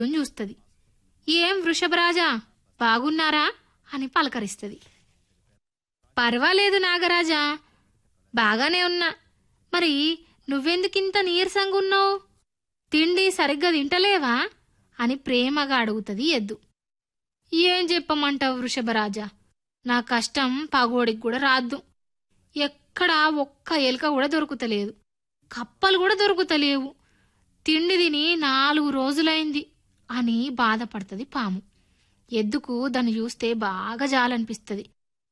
చూస్తుంది. ఏం వృషభరాజా, బాగున్నారా అని పలకరిస్తుంది. పర్వాలేదు నాగరాజా, బాగానే ఉన్నా. మరి నువ్వెందుకింత నీరసంగున్నావు? తిండి సరిగ్గా తింటలేవా అని ప్రేమగా అడుగుతుంది ఎద్దు. ఏం చెప్పమంటావు వృషభరాజా, నా కష్టం పగోడికి కూడా రాద్దు. ఎక్కడా ఒక్క ఎలుక కూడా దొరుకుతలేదు, కప్పలు కూడా దొరుకుతలేవు. తిండి తిని 4 రోజులైంది అని బాధపడుతుంది పాము. ఎద్దుకు దాన్ని చూస్తే బాగా జాలనిపిస్తుంది.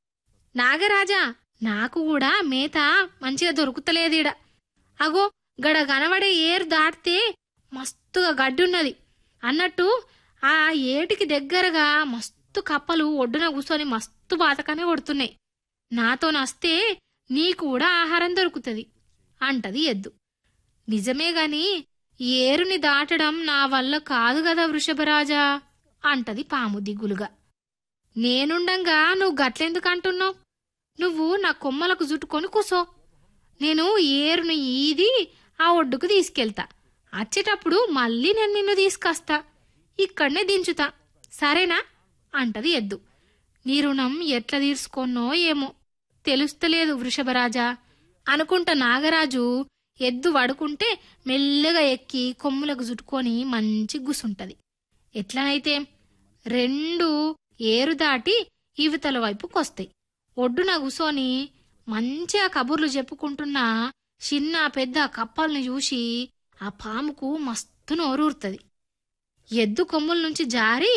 నాగరాజా, నాకు కూడా మేత మంచిగా దొరుకుతలేదీడ. అగో గడ గనవడే ఏరు దాటితే మస్తుగా గడ్డున్నది అన్నట్టు ఆ ఏటికి దగ్గరగా మస్తు కప్పలు ఒడ్డున కూర్చొని మస్తు బాతకానే కొడుతున్నాయి. నాతో నస్తే నీకు కూడా ఆహారం దొరుకుతుంది అంటది ఎద్దు. నిజమే గాని ఏరుని దాటడం నా వల్ల కాదు గదా వృషభరాజా అంటది పాము దిగులుగా. నేనుండంగా నువ్వు గట్లెందుకంటున్నావు? నువ్వు నా కొమ్మలకు జుట్టుకొని కూసో, నేను ఏరుని ఈది ఆ ఒడ్డుకు తీసుకెళ్తా. వచ్చేటప్పుడు మళ్ళీ నేను నిన్ను తీసుకొస్తా, ఇక్కడనే దించుతా, సరేనా అంటది ఎద్దు. నీ రుణం ఎట్లా తీర్చుకోనో ఏమో తెలుస్తలేదు వృషభరాజా అనుకుంటా నాగరాజు ఎద్దు వడుకుంటే మెల్లగా ఎక్కి కొమ్ములకు జుట్టుకొని మంచి గుసుంటది. ఎట్లనైతే 2 ఏరు దాటి ఈవతల వైపుకొస్తాయి. ఒడ్డున కూసోని మంచిగా కబుర్లు చెప్పుకుంటున్న చిన్న పెద్ద కప్పల్ని చూసి ఆ పాముకు మస్తు నోరూరుతుంది. ఎద్దు కొమ్ముల నుంచి జారి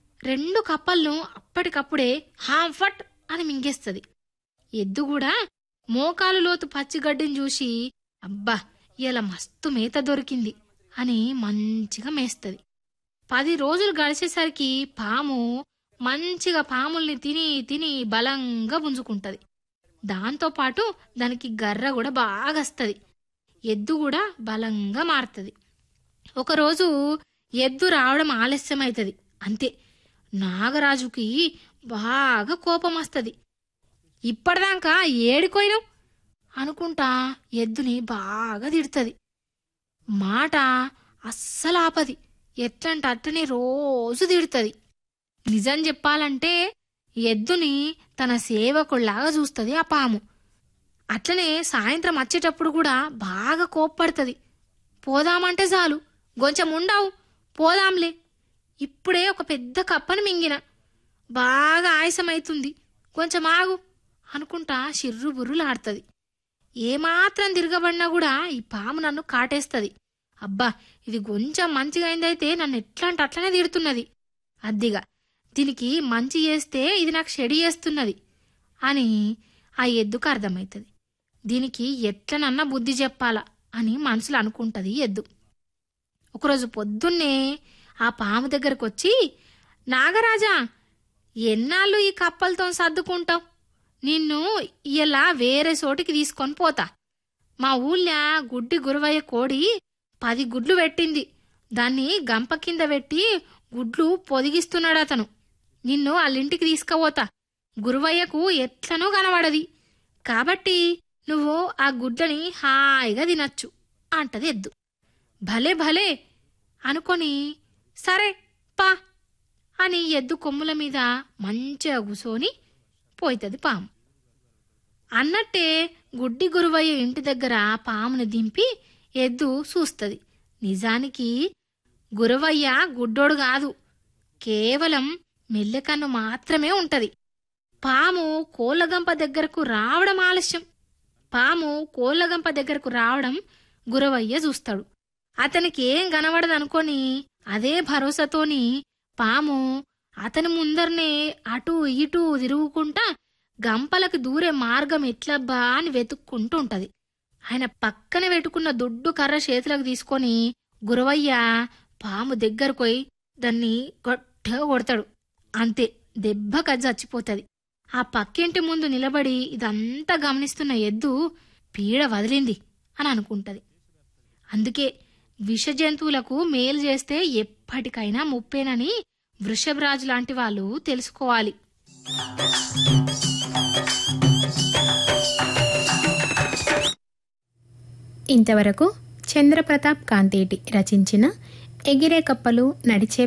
2 కప్పలను అప్పటికప్పుడే హాంఫట్ అని మింగేస్తుంది. ఎద్దు కూడా మోకాలు లోతు పచ్చిగడ్డిని చూసి అబ్బా ఇలా మస్తు మేత దొరికింది అని మంచిగా మేస్తుంది. 10 రోజులు గడిచేసరికి పాము మంచిగా పాముల్ని తిని తిని బలంగా పుంజుకుంటది. దాంతోపాటు దానికి గర్ర కూడా బాగా వస్తుంది. ఎద్దు కూడా బలంగా మారుతుంది. ఒకరోజు ఎద్దు రావడం ఆలస్యమైతుంది. అంతే, నాగరాజుకి బాగా కోపం వస్తుంది. ఇప్పటిదాకా ఏడికోయినావు అనుకుంటా ఎద్దుని బాగా తిడుతుంది. మాట అస్సలు ఆపది, ఎట్లంటే అట్టనే రోజు తిడుతుంది. నిజం చెప్పాలంటే ఎద్దుని తన సేవకుల్లాగా చూస్తుంది ఆ పాము. అట్లనే సాయంత్రం వచ్చేటప్పుడు కూడా బాగా కోప్పడుతుంది. పోదామంటే చాలు, కొంచెం ఉండవు, పోదాంలే, ఇప్పుడే ఒక పెద్ద కప్పని మింగిన, బాగా ఆయాసమైతుంది, కొంచెం ఆగు అనుకుంటా చిర్రు బుర్రులాడుతుంది. ఏమాత్రం తిరగబడినా కూడా ఈ పాము నన్ను కాటేస్తుంది. అబ్బా, ఇది కొంచెం మంచిగా అయిందైతే నన్ను ఎట్లాంటి అట్లనే తిడుతున్నది. అద్దిగా దీనికి మంచి చేస్తే ఇది నాకు చెడి చేస్తున్నది అని ఆ ఎద్దుకు అర్థమవుతుంది. దీనికి ఎట్లనన్నా బుద్ధి చెప్పాలా అని మనసులో అనుకుంటది ఎద్దు. ఒకరోజు పొద్దున్నే ఆ పాము దగ్గరకు వచ్చి, నాగరాజా, ఎన్నాళ్ళు ఈ కప్పలతో సర్దుకుంటావు? నిన్ను ఇలా వేరే చోటికి తీసుకొని పోతా. మా ఊళ్ళో గుడ్డి గురవయ్య కోడి 10 గుడ్లు పెట్టింది. దాన్ని గంప కింద పెట్టి గుడ్లు పొదిగిస్తున్నాడు అతను. నిన్ను వాళ్ళింటికి తీసుకుపోతా. గురువయ్యకు ఎట్లనో కనబడది, కాబట్టి నువ్వు ఆ గుడ్లని హాయిగా తినచ్చు అంటది ఎద్దు. భలే భలే అనుకొని సరే పా అని ఎద్దు కొమ్ముల మీద మంచిగా కూసోని పోయితది పాము. అన్నట్టే గుడ్డి గురువయ్య ఇంటి దగ్గర పాముని దింపి ఎద్దు చూస్తుంది. నిజానికి గురవయ్య గుడ్డోడు కాదు, కేవలం మెల్లెకన్ను మాత్రమే ఉంటది. పాము కోళ్లగంప దగ్గరకు రావడం ఆలస్యం. పాము కోళ్లగంప దగ్గరకు రావడం గురవయ్య చూస్తాడు. అతనికి ఏం కనబడదనుకొని అదే భరోసాతోని పాము అతని ముందరనే అటూ ఇటూ తిరుగుకుంటా గంపలకు దూరే మార్గం ఎట్లబ్బా అని వెతుక్కుంటూ ఉంటది. ఆయన పక్కన పెట్టుకున్న దుడ్డు కర్ర చేతులకు తీసుకొని గురవయ్య పాము దగ్గరకోయి దాన్ని గట్టిగా కొడతాడు. అంతే, దెబ్బకి చచ్చిపోతుంది. ఆ పక్కింటి ముందు నిలబడి ఇదంతా గమనిస్తున్న ఎద్దు పీడ వదిలింది అని అనుకుంటది. అందుకే విష జంతువులకు మేలు చేస్తే ఎప్పటికైనా ముప్పేనని వృషభరాజు లాంటి వాళ్ళు తెలుసుకోవాలి. ఇంతవరకు చంద్రప్రతాప్ కాంతేటి రచించిన ఎగిరే కప్పలు నడిచే